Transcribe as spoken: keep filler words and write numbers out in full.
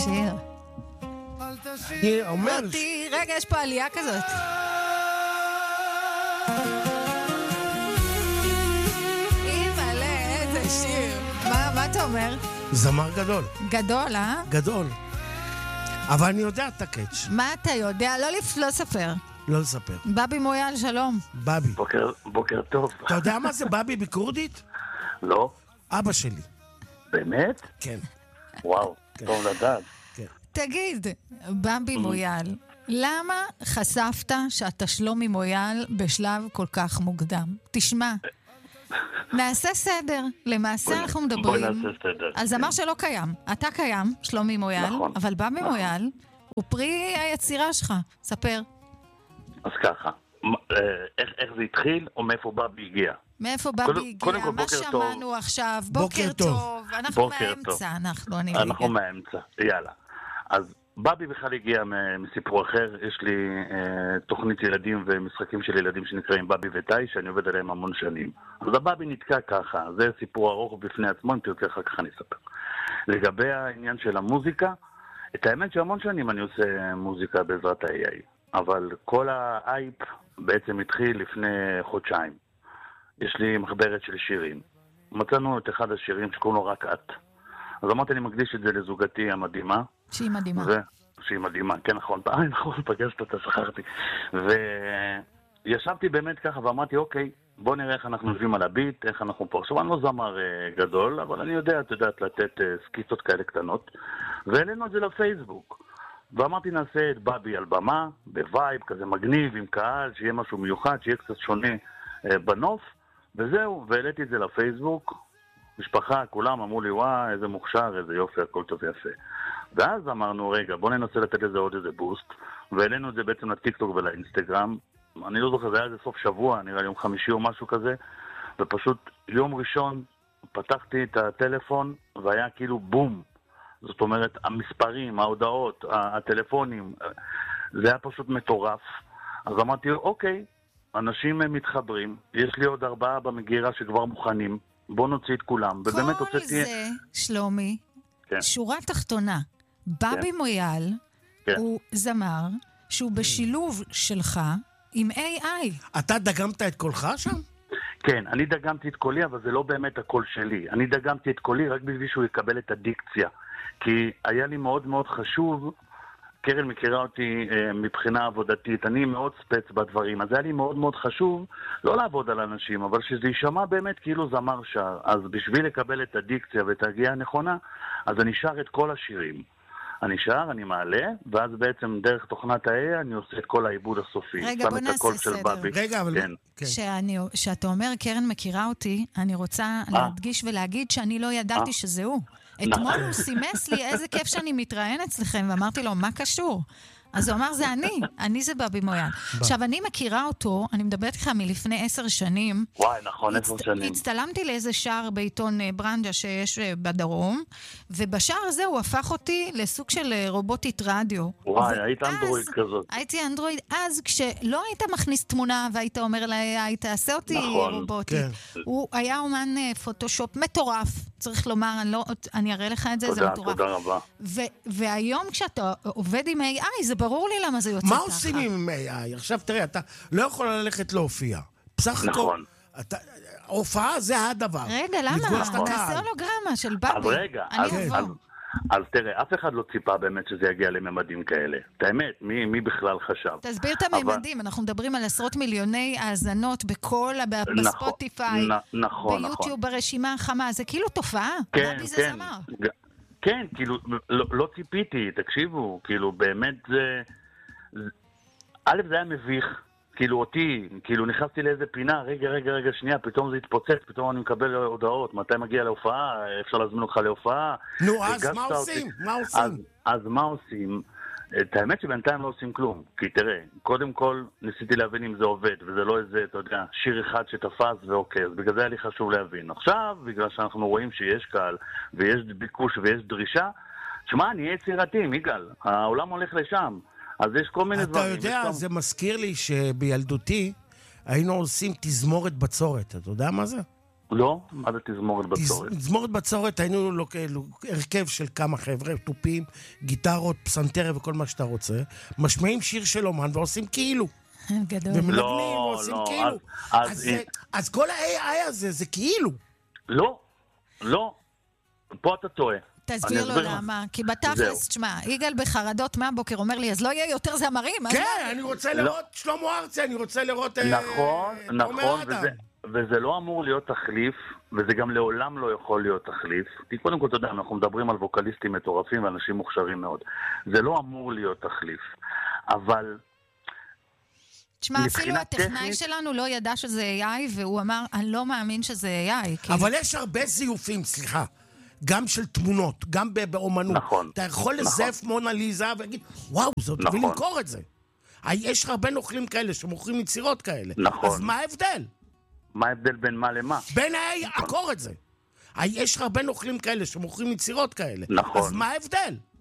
השיר. אני אומר... רגע, יש פה עלייה כזאת. אימא'לה, איזה שיר. מה, מה אתה אומר? זמר גדול. גדול, אה? גדול. אבל אני יודע את הקאץ'. מה אתה יודע? לא, לא ספר. לא לספר. בבי מויאל, שלום. בבי. בוקר, בוקר טוב. אתה יודע מה זה בבי בקורדית? לא. אבא שלי. באמת? כן. וואו, טוב לדעת. תגיד, בבי מויאל, למה חשפת שאתה שלומי מויאל בשלב כל כך מוקדם? תשמע, נעשה סדר. למעשה אנחנו מדברים על זמר שלא קיים. אתה קיים, שלומי מויאל, אבל בבי מויאל הוא פרי היצירה שלך. ספר. אז ככה, איך זה התחיל או מאיפה בבי הגיע? מאיפה בבי הגיע? מה שמענו עכשיו? בוקר טוב. אנחנו מהאמצע, אנחנו, אני רגע. אנחנו מהאמצע, יאללה. אז בבי בכלל הגיע מסיפור אחר. יש לי אה, תוכנית ילדים ומשחקים של ילדים שנקראים בבי וטאי, שאני עובד עליהם המון שנים. אז הבבי נתקע ככה, זה סיפור ארוך בפני עצמו, אם תרצה אחר כך אני אספר. לגבי העניין של המוזיקה, את האמת שהמון שנים אני עושה מוזיקה בעזרת ה-איי איי, אבל כל האייפ בעצם התחיל לפני חודשיים. יש לי מחברת של שירים. מצאנו את אחד השירים שקוראים לו רק את. אז אמרתי, אני מקדיש את זה לזוגתי המדהימה. שהיא מדהימה. ו... שהיא מדהימה, כן, נכון. אה, נכון, פגשת אותה, שכחתי. וישבתי באמת ככה ואמרתי, אוקיי, בוא נראה איך אנחנו יושבים על הביט, איך אנחנו פה. עכשיו, אני לא זמר uh, גדול, אבל אני יודע, את יודעת, לתת uh, סקיצות כאלה קטנות. והעלינו את זה לפייסבוק. ואמרתי, נעשה את בבי על במה, בווייב, כזה מגניב, עם קהל, שיהיה משהו מיוחד, שיהיה קצת שונה uh, בנוף. וזהו, והעליתי את זה לפייסבוק. משפחה, כולם אמרו לי, וואי, איזה מוכשר, איזה יופי, הכל טוב ויפה. ואז אמרנו, רגע, בוא ננסה לתת לזה עוד איזה בוסט, והעלינו את זה בעצם לטיקטוק ולאינסטגרם. אני לא זוכר, זה היה איזה סוף שבוע, נראה לי יום חמישי או משהו כזה, ופשוט יום ראשון פתחתי את הטלפון, והיה כאילו בום. זאת אומרת, המספרים, ההודעות, הטלפונים, זה היה פשוט מטורף. אז אמרתי, אוקיי, אנשים מתחברים, יש לי עוד ארבעה במגירה שכבר מוכנים, בוא נוציא את כולם. כל זה, שלומי, כן. שורה תחתונה, בבי כן. מויאל כן. הוא זמר שהוא בשילוב שלך עם איי איי. אתה דגמת את קולך שם? כן, אני דגמתי את קולי, אבל זה לא באמת הקול שלי. אני דגמתי את קולי רק בשביל שהוא יקבל את הדיקציה. כי היה לי מאוד מאוד חשוב, קרן מכירה אותי אה, מבחינה עבודתית, אני מאוד ספץ בדברים, אז היה לי מאוד מאוד חשוב לא לעבוד על אנשים, אבל שזה יישמע באמת כאילו זמר שר. אז בשביל לקבל את הדיקציה ואת ההגיעה הנכונה, אז אני שר את כל השירים. אני שר, אני מעלה, ואז בעצם דרך תוכנת ה-איי איי אני עושה את כל העיבוד הסופי. רגע, בוא נעשה סדר. רגע, אבל... כן. כן. שאני, שאתה אומר, קרן מכירה אותי, אני רוצה להדגיש ולהגיד שאני לא ידעתי שזה הוא. אתמול הוא סימס לי איזה כיף שאני מתראיין אצלכם, ואמרתי לו, מה קשור? אז הוא אמר, זה אני, אני זה בבי מויאל. עכשיו, אני מכירה אותו, אני מדברת לך מלפני עשר שנים. וואי, נכון, עשר שנים. הצטלמתי לאיזה שער בעיתון ברנדה שיש בדרום, ובשער הזה הוא הפך אותי לסוג של רובוטית רדיו. וואי, היית אנדרואיד כזאת. הייתי אנדרואיד, אז כשלא היית מכניס תמונה, והיית אומר לה, היית תעשה אותי רובוטית. הוא היה אומן פוטושופ מטורף, צריך לומר, אני אראה לך את זה, זה מטורף. תודה, תודה רבה. והיום כשאתה עובד עם איי איי, זה ברור לי למה זה יוצא ככה. מה עושים עם איי איי? עכשיו תראה, אתה לא יכול ללכת להופיע. בסך הכל, הופעה זה הדבר. רגע, למה? נעשה הולוגרמה של בבי. אז רגע, אז תראה, אף אחד לא ציפה באמת שזה יגיע לממדים כאלה. את האמת, מי בכלל חשב? תסביר את הממדים, אנחנו מדברים על עשרות מיליוני האזנות בכל, בספוטיפיי, ביוטיוב, ברשימה החמה, זה כאילו תופעה. בבי זה זמר. כן, כאילו, לא, לא ציפיתי, תקשיבו, כאילו, באמת זה... א', זה היה מביך, כאילו אותי, כאילו נכנסתי לאיזה פינה, רגע, רגע, רגע, שנייה, פתאום זה התפוצץ, פתאום אני מקבל הודעות, מתי מגיע להופעה, אפשר להזמין אותך להופעה. נו, אז מה עושים? מה עושים? אז, אז מה עושים? את האמת שבינתיים לא עושים כלום, כי תראה, קודם כל ניסיתי להבין אם זה עובד, וזה לא איזה, אתה יודע, שיר אחד שתפס ואוקיי, אז בגלל זה היה לי חשוב להבין. עכשיו, בגלל שאנחנו רואים שיש קהל, ויש ביקוש ויש דרישה, שמה, נהיה יצירתי, מיגל, העולם הולך לשם, אז יש כל מיני דברים. אתה יודע, זה מזכיר לי שבילדותי היינו עושים תזמורת בצורת, אתה יודע מה זה? לא, מה זה תזמורת בצורת? תזמורת בצורת, היינו לו הרכב של כמה חבר'ה, טופים, גיטרות, פסנתר וכל מה שאתה רוצה, משמעים שיר של אומן ועושים כאילו. גדול. ומנגנים ועושים כאילו. אז כל ה-איי איי הזה זה כאילו. לא, לא. פה אתה טועה. תסביר לו למה, כי בתכלס, תשמע, יגאל בחרדות מהבוקר אומר לי, אז לא יהיה יותר זמרים. כן, אני רוצה לראות שלמה ארצי, אני רוצה לראות... נכון, נכון, וזה לא אמור להיות תחליף, וזה גם לעולם לא יכול להיות תחליף, כי קודם כל, אתה יודע, אנחנו מדברים על ווקליסטים מטורפים ואנשים מוכשרים מאוד. זה לא אמור להיות תחליף, אבל... תשמע, אפילו הטכנאי שלנו לא ידע שזה איי איי, והוא אמר, אני לא מאמין שזה איי איי. אבל יש הרבה זיופים, סליחה. גם של תמונות, גם באומנות. נכון. אתה יכול לזף מונליזה ולהגיד, וואו, זאת, ולמכור את זה. יש הרבה נוכלים כאלה שמוכרים יצירות כאלה. נכון. אז מה ההבדל? מה ההבדל בין מה למה? בין העקור את זה. יש הרבה נוכלים כאלה שמוכרים יצירות כאלה. נכון. אז מה ההבדל?